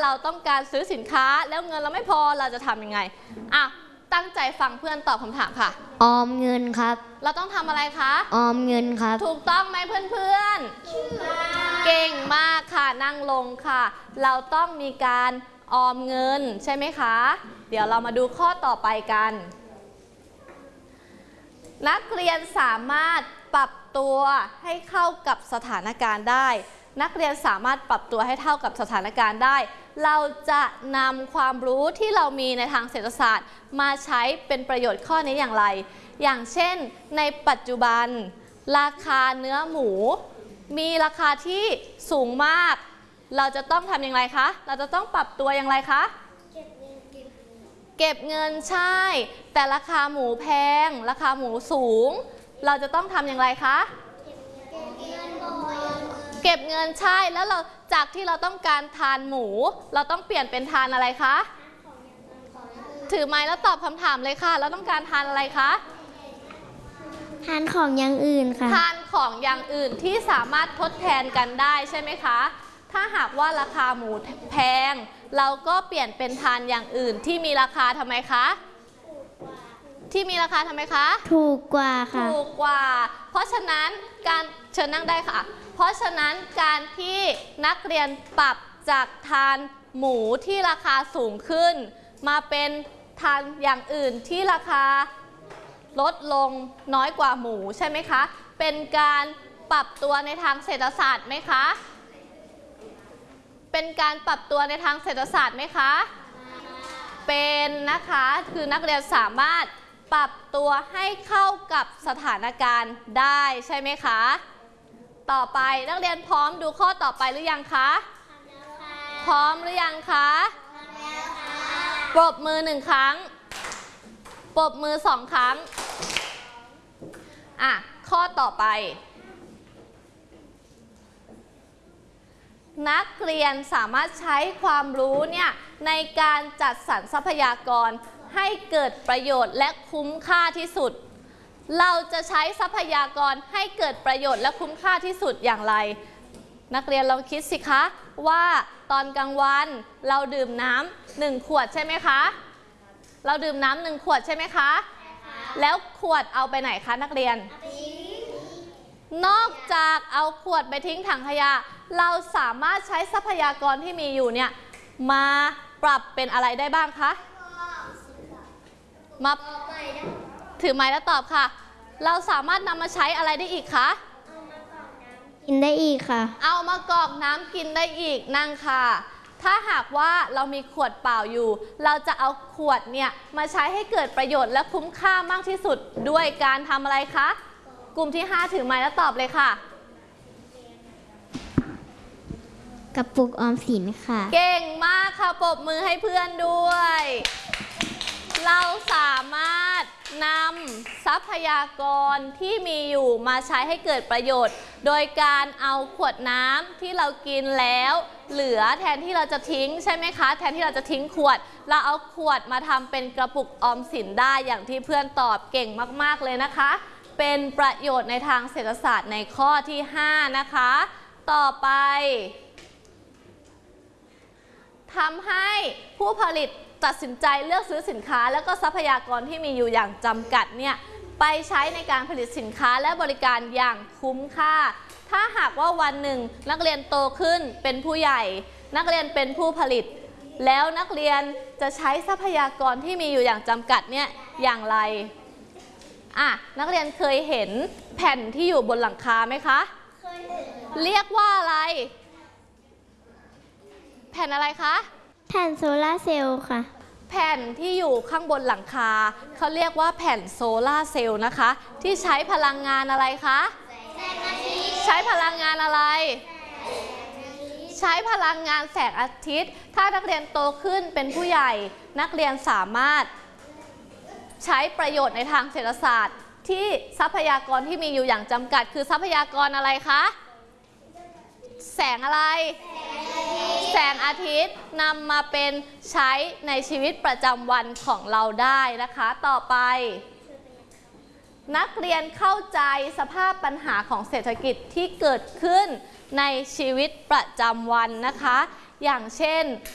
เราต้องการซื้อสินค้าแล้วเงินเราไม่พอเราจะทำยังไงตั้งใจฟังเพื่อนตอบคำถามค่ะออมเงินครับเราต้องทำอะไรคะออมเงินครับถูกต้องไหมเพื่อนๆเก่งมากค่ะนั่งลงค่ะเราต้องมีการออมเงินใช่ไหมคะเดี๋ยวเรามาดูข้อต่อไปกันนักเรียนสามารถปรับตัวให้เข้ากับสถานการณ์ได้นักเรียนสามารถปรับตัวให้เท่ากับสถานการณ์ได้เราจะนำความรู้ที่เรามีในทางเศรษฐศาสตร์มาใช้เป็นประโยชน์ข้อนี้อย่างไรอย่างเช่นในปัจจุบันราคาเนื้อหมูมีราคาที่สูงมากเราจะต้องทำอย่างไรคะเราจะต้องปรับตัวอย่างไรคะเก็บเงินใช่แต่ราคาหมูแพงราคาหมูสูงเราจะต้องทำอย่างไรคะเก็บเงินใช่แล้วเราจากที่เราต้องการทานหมูเราต้องเปลี่ยนเป็นทานอะไรคะถือไม้แล้วตอบคำถามเลยค่ะเราต้องการทานอะไรคะทานของอย่างอื่นค่ะทานของอย่างอื่นที่สามารถทดแทนกันได้ใช่ไหมคะถ้าหากว่าราคาหมูแพงเราก็เปลี่ยนเป็นทานอย่างอื่นที่มีราคาทำไมคะที่มีราคาทำไมคะถูกกว่าค่ะถูกกว่าเพราะฉะนั้นการเชิญนั่งได้ค่ะเพราะฉะนั้นการที่นักเรียนปรับจากทานหมูที่ราคาสูงขึ้นมาเป็นทานอย่างอื่นที่ราคาลดลงน้อยกว่าหมูใช่ไหมคะเป็นการปรับตัวในทางเศรษฐศาสตร์ไหมคะเป็นการปรับตัวในทางเศรษฐศาสตร์ไหมคะเป็นนะคะคือนักเรียนสามารถปรับตัวให้เข้ากับสถานการณ์ได้ใช่ไหมคะต่อไปนักเรียนพร้อมดูข้อต่อไปหรือยังคะพร้อมหรือยังคะปรบมือ1 ครั้งปรบมือ2 ครั้งข้อต่อไปนักเรียนสามารถใช้ความรู้เนี่ยในการจัดสรรทรัพยากรให้เกิดประโยชน์และคุ้มค่าที่สุดเราจะใช้ทรัพยากรให้เกิดประโยชน์และคุ้มค่าที่สุดอย่างไรนักเรียนลองคิดสิคะว่าตอนกลางวันเราดื่มน้ำ1 ขวดใช่ไหมคะเราดื่มน้ำ1 ขวดใช่ไหมคะแล้วขวดเอาไปไหนคะนักเรียนนอกจากเอาขวดไปทิ้งถังขยะเราสามารถใช้ทรัพยากรที่มีอยู่เนี่ยมาปรับเป็นอะไรได้บ้างคะมาถือไม้แล้วตอบค่ะเราสามารถนำมาใช้อะไรได้อีกคะกินได้อีกค่ะเอามากรอกน้ำกินได้อีกนั่งค่ะถ้าหากว่าเรามีขวดเปล่าอยู่เราจะเอาขวดเนี่ยมาใช้ให้เกิดประโยชน์และคุ้มค่ามากที่สุดด้วยการทำอะไรคะกลุ่มที่5ถือไม้แล้วตอบเลยค่ะกระปุกออมสินค่ะเก่งมากค่ะปรบมือให้เพื่อนด้วยเราสามารถนำทรัพยากรที่มีอยู่มาใช้ให้เกิดประโยชน์โดยการเอาขวดน้ำที่เรากินแล้วเหลือแทนที่เราจะทิ้งใช่ไหมคะแทนที่เราจะทิ้งขวดเราเอาขวดมาทำเป็นกระปุกออมสินได้อย่างที่เพื่อนตอบเก่งมากๆเลยนะคะเป็นประโยชน์ในทางเศรษฐศาสตร์ในข้อที่5นะคะต่อไปทำให้ผู้ผลิตตัดสินใจเลือกซื้อสินค้าแล้วก็ทรัพยากรที่มีอยู่อย่างจำกัดเนี่ยไปใช้ในการผลิตสินค้าและบริการอย่างคุ้มค่าถ้าหากว่าวันหนึ่งนักเรียนโตขึ้นเป็นผู้ใหญ่นักเรียนเป็นผู้ผลิตแล้วนักเรียนจะใช้ทรัพยากรที่มีอยู่อย่างจำกัดเนี่ยอย่างไรนักเรียนเคยเห็นแผ่นที่อยู่บนหลังคาไหมคะเคยเห็นเรียกว่าอะไรแผ่นอะไรคะแผ่นโซลาร์เซลล์ค่ะแผ่นที่อยู่ข้างบนหลังคาเขาเรียกว่าแผ่นโซลาร์เซลล์นะคะที่ใช้พลังงานอะไรคะใช้พลังงานอะไรใช้พลังงานแสงอาทิตย์ถ้านักเรียนโตขึ้นเป็นผู้ใหญ่นักเรียนสามารถใช้ประโยชน์ในทางเศรษฐศาสตร์ที่ทรัพยากรที่มีอยู่อย่างจำกัดคือทรัพยากรอะไรคะแสงอะไรแสงอาทิตย์นำมาเป็นใช้ในชีวิตประจำวันของเราได้นะคะต่อไปนักเรียนเข้าใจสภาพปัญหาของเศรษฐกิจที่เกิดขึ้นในชีวิตประจำวันนะคะอย่างเช่น